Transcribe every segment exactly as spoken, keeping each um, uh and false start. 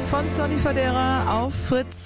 von Sonny Fodera auf Fritz.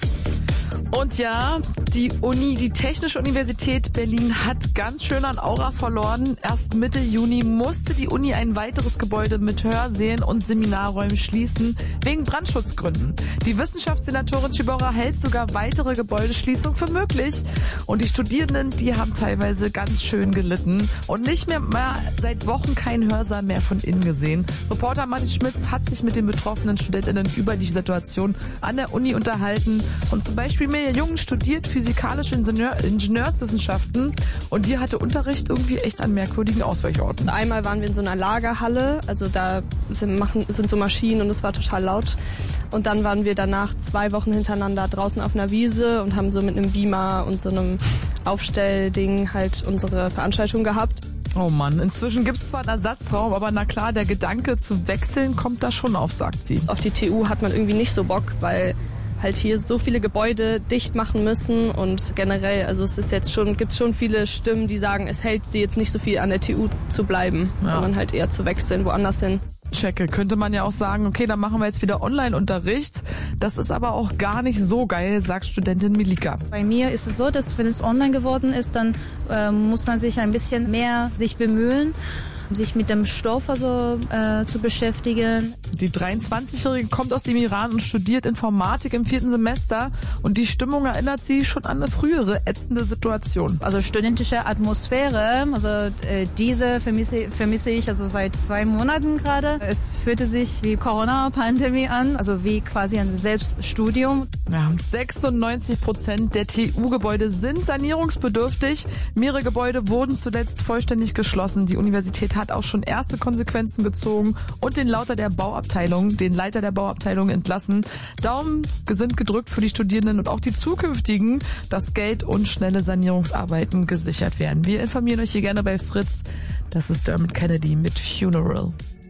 Und ja, die Uni, die Technische Universität Berlin hat ganz schön an Aura verloren. Erst Mitte Juni musste die Uni ein weiteres Gebäude mit Hörsälen und Seminarräumen schließen, wegen Brandschutzgründen. Die Wissenschaftssenatorin Tschibora hält sogar weitere Gebäudeschließungen für möglich. Und die Studierenden, die haben teilweise ganz schön gelitten und nicht mehr, mehr seit Wochen keinen Hörsaal mehr von innen gesehen. Reporter Martin Schmitz hat sich mit den betroffenen Studentinnen über die Situation an der Uni unterhalten und zum Beispiel mit der Jungen studiert physikalische Ingenieur- Ingenieurswissenschaften und die hatte Unterricht irgendwie echt an merkwürdigen Ausweichorten. Einmal waren wir in so einer Lagerhalle, also da sind, machen, sind so Maschinen und es war total laut. Und dann waren wir danach zwei Wochen hintereinander draußen auf einer Wiese und haben so mit einem Beamer und so einem Aufstellding halt unsere Veranstaltung gehabt. Oh Mann, inzwischen gibt's zwar einen Ersatzraum, aber na klar, der Gedanke zu wechseln kommt da schon auf, sagt sie. Auf die T U hat man irgendwie nicht so Bock, weil halt hier so viele Gebäude dicht machen müssen und generell, also es ist jetzt schon, gibt schon viele Stimmen, die sagen, es hält sie jetzt nicht so viel an der T U zu bleiben, ja, sondern halt eher zu wechseln, woanders hin. Checke, könnte man ja auch sagen, okay, dann machen wir jetzt wieder Online-Unterricht. Das ist aber auch gar nicht so geil, sagt Studentin Milika. Bei mir ist es so, dass wenn es online geworden ist, dann äh, muss man sich ein bisschen mehr sich bemühen, sich mit dem Stoff also äh, zu beschäftigen. Die dreiundzwanzigjährige kommt aus dem Iran und studiert Informatik im vierten Semester und die Stimmung erinnert sie schon an eine frühere ätzende Situation. Also studentische Atmosphäre, also äh, diese vermisse, vermisse ich also seit zwei Monaten gerade. Es fühlte sich wie Corona-Pandemie an, also wie quasi ein Selbststudium. Ja, sechsundneunzig Prozent der T U-Gebäude sind sanierungsbedürftig. Mehrere Gebäude wurden zuletzt vollständig geschlossen. Die Universität hat auch schon erste Konsequenzen gezogen und den Leiter der Bauabteilung, den Leiter der Bauabteilung entlassen. Daumen sind gedrückt für die Studierenden und auch die zukünftigen, dass Geld und schnelle Sanierungsarbeiten gesichert werden. Wir informieren euch hier gerne bei Fritz. Das ist Dermot Kennedy mit Funeral.